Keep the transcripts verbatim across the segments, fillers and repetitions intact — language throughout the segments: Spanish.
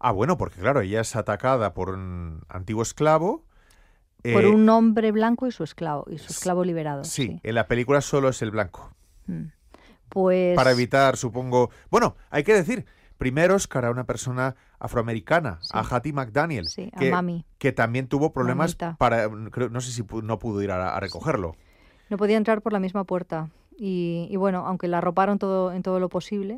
Ah, bueno, porque claro, ella es atacada por un antiguo esclavo. Por eh, un hombre blanco y su esclavo, y su esclavo liberado. Sí, Sí. en la película solo es el blanco. Mm. Pues... Para evitar, supongo... Bueno, hay que decir, primero Oscar a una persona afroamericana, Sí. a Hattie McDaniel, Sí, a que, Mami. que también tuvo problemas Mamita. para... Creo, no sé si pu- no pudo ir a, a recogerlo. No podía entrar por la misma puerta. Y, y bueno, aunque la arroparon todo, en todo lo posible,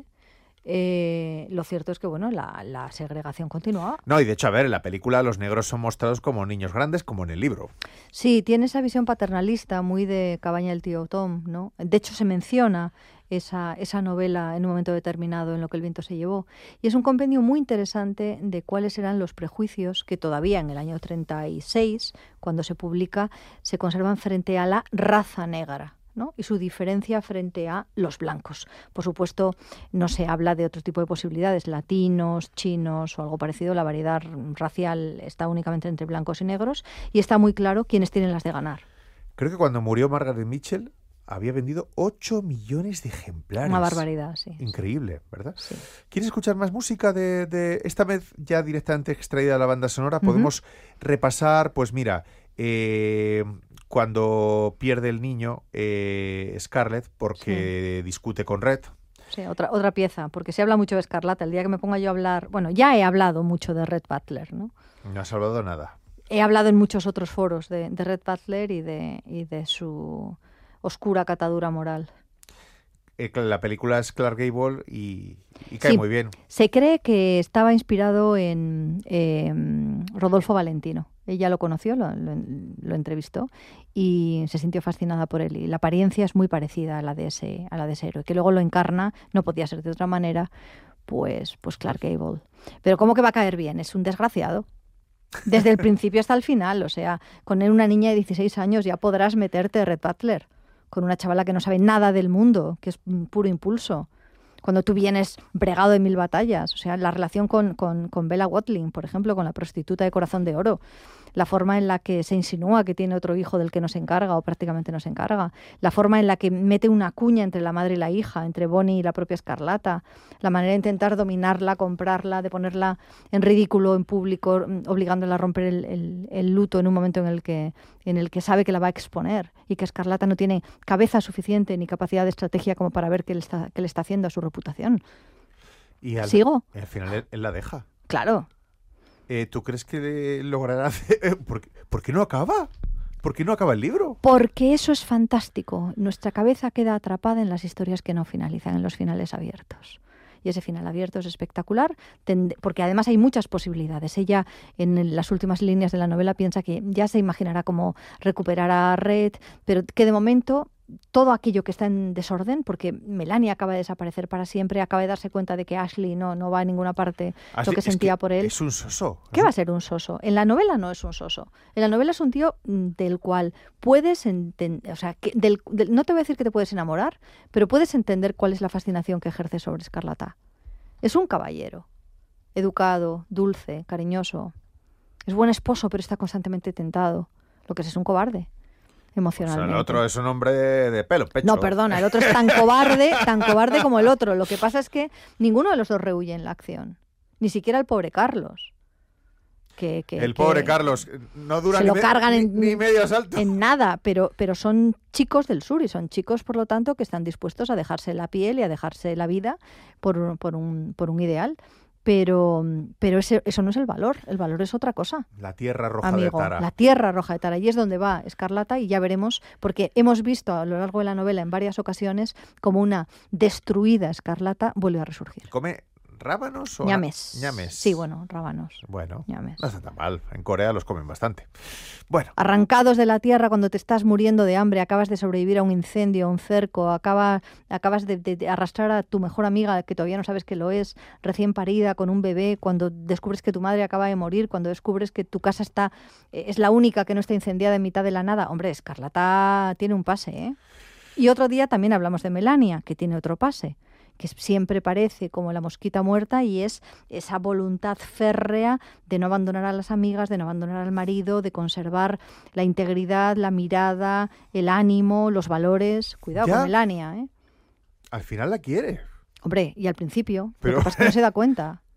eh, lo cierto es que bueno, la, la segregación continuaba. No, y de hecho, a ver, en la película los negros son mostrados como niños grandes, como en el libro. Sí, tiene esa visión paternalista muy de Cabaña del tío Tom, ¿no? De hecho, se menciona esa, esa novela en un momento determinado en Lo que el viento se llevó. Y es un compendio muy interesante de cuáles eran los prejuicios que todavía en el año treinta y seis, cuando se publica, se conservan frente a la raza negra, ¿no? Y su diferencia frente a los blancos. Por supuesto, no se habla de otro tipo de posibilidades, latinos, chinos o algo parecido. La variedad racial está únicamente entre blancos y negros y está muy claro quiénes tienen las de ganar. Creo que cuando murió Margaret Mitchell había vendido ocho millones de ejemplares. Una barbaridad, sí. Increíble, ¿verdad? Sí. ¿Quieres escuchar más música de, de esta vez ya directamente extraída de la banda sonora? Podemos uh-huh. repasar, pues mira, eh, cuando pierde el niño eh, Scarlett porque sí. discute con Red. Sí, otra, otra pieza, porque se habla mucho de Escarlata. El día que me ponga yo a hablar... Bueno, ya he hablado mucho de Red Butler, ¿no? No has hablado nada. He hablado en muchos otros foros de, de Red Butler y de, y de su oscura catadura moral. Eh, la película es Clark Gable y, y cae sí, muy bien. Se cree que estaba inspirado en eh, Rodolfo Valentino. Ella lo conoció, lo, lo, lo entrevistó y se sintió fascinada por él. Y la apariencia es muy parecida a la de ese, a la de ese héroe, que luego lo encarna, no podía ser de otra manera, pues, pues Clark Gable. Pero ¿cómo que va a caer bien? Es un desgraciado. Desde el principio hasta el final. O sea, con una niña de dieciséis años ya podrás meterte Red Butler. Con una chavala que no sabe nada del mundo, que es puro impulso. Cuando tú vienes bregado de mil batallas. O sea, la relación con, con, con Bella Watling, por ejemplo, con la prostituta de Corazón de Oro. La forma en la que se insinúa que tiene otro hijo del que no se encarga o prácticamente no se encarga. La forma en la que mete una cuña entre la madre y la hija, entre Bonnie y la propia Escarlata. La manera de intentar dominarla, comprarla, de ponerla en ridículo en público, obligándola a romper el, el, el luto en un momento en el, que, en el que sabe que la va a exponer y que Escarlata no tiene cabeza suficiente ni capacidad de estrategia como para ver qué le está, qué le está haciendo a su reputación. Y al, ¿Sigo? Al final él, él la deja. Claro. Eh, ¿Tú crees que logrará hacer... ¿Por qué, ¿Por qué no acaba? ¿Por qué no acaba el libro? Porque eso es fantástico. Nuestra cabeza queda atrapada en las historias que no finalizan, en los finales abiertos. Y ese final abierto es espectacular, porque además hay muchas posibilidades. Ella, en las últimas líneas de la novela, piensa que ya se imaginará cómo recuperar a Red, pero que de momento todo aquello que está en desorden, porque Melania acaba de desaparecer para siempre, acaba de darse cuenta de que Ashley no, no va a ninguna parte, Ashley, lo que sentía que por él. Es un soso. ¿Qué va a ser un soso? En la novela no es un soso. En la novela es un tío del cual puedes entender, o sea, que del, del, no te voy a decir que te puedes enamorar, pero puedes entender cuál es la fascinación que ejerce sobre Escarlata. Es un caballero, educado, dulce, cariñoso. Es buen esposo, pero está constantemente tentado. Lo que es, es un cobarde. Emocionalmente. O sea, el otro es un hombre de pelo, pecho. No, perdona, el otro es tan cobarde, tan cobarde como el otro. Lo que pasa es que ninguno de los dos rehuye en la acción. Ni siquiera el pobre Carlos. Que, que, el que pobre Carlos no dura se ni, lo me, cargan ni, en, ni medio asalto. En nada, pero, pero son chicos del sur y son chicos, por lo tanto, que están dispuestos a dejarse la piel y a dejarse la vida por, por, un, por un ideal. Pero, pero ese, eso no es el valor, el valor es otra cosa. La tierra roja amigo, de Tara. La tierra roja de Tara. Allí es donde va Escarlata y ya veremos, porque hemos visto a lo largo de la novela en varias ocasiones como una destruida Escarlata vuelve a resurgir. ¿Come rábanos o ñames? ñames? Sí, bueno, rábanos. Bueno, ñames. No está tan mal. En Corea los comen bastante. Bueno. Arrancados de la tierra cuando te estás muriendo de hambre, acabas de sobrevivir a un incendio, a un cerco, acaba, acabas de, de, de arrastrar a tu mejor amiga, que todavía no sabes que lo es, recién parida, con un bebé, cuando descubres que tu madre acaba de morir, cuando descubres que tu casa está eh, es la única que no está incendiada en mitad de la nada. Hombre, Escarlata tiene un pase, ¿eh? Y otro día también hablamos de Melania, que tiene otro pase, que siempre parece como la mosquita muerta y es esa voluntad férrea de no abandonar a las amigas, de no abandonar al marido, de conservar la integridad, la mirada, el ánimo, los valores. Cuidado ¿Ya? con Melania, ¿eh? Al final la quiere. Hombre, y al principio, pero lo que pasa es que no se da cuenta.